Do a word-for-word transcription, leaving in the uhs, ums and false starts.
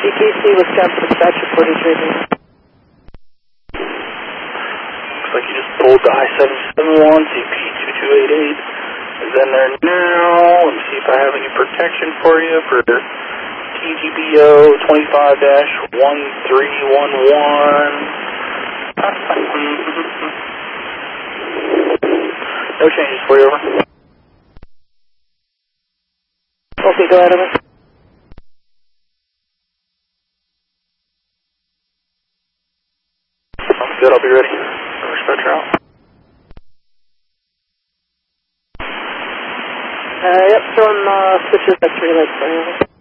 G K C, Wisconsin Dispatch, reported training. Looks like you just pulled the I seven seven one, C P two two eight eight. Is in there now. Let me see if I have any protection for you for T G B O twenty-five dash one three one one. No changes for you, over. Okay, go ahead, over. Sounds good, I'll be ready. Respect your out. Uh, yep, showing uh, switches at three legs for you.